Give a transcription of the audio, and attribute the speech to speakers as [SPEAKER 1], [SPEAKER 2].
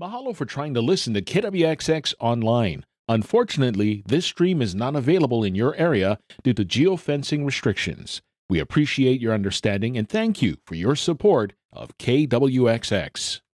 [SPEAKER 1] Mahalo for trying to listen to KWXX online. Unfortunately, this stream is not available in your area due to geofencing restrictions. We appreciate your understanding and thank you for your support of KWXX.